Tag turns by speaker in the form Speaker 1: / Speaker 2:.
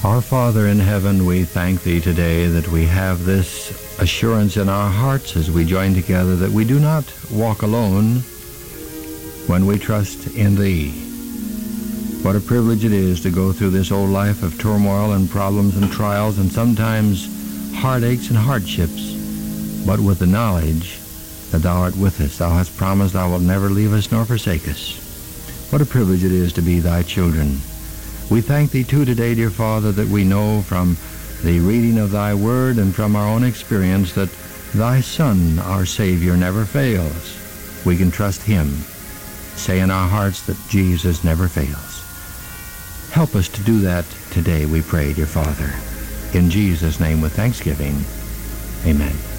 Speaker 1: Our Father in heaven, we thank Thee today that we have this assurance in our hearts as we join together that we do not walk alone when we trust in Thee. What a privilege it is to go through this old life of turmoil and problems and trials and sometimes heartaches and hardships, but with the knowledge that Thou art with us. Thou hast promised Thou wilt never leave us nor forsake us. What a privilege it is to be Thy children. We thank Thee, too, today, dear Father, that we know from the reading of Thy Word and from our own experience that Thy Son, our Savior, never fails. We can trust Him. Say in our hearts that Jesus never fails. Help us to do that today, we pray, dear Father. In Jesus' name, with thanksgiving, amen.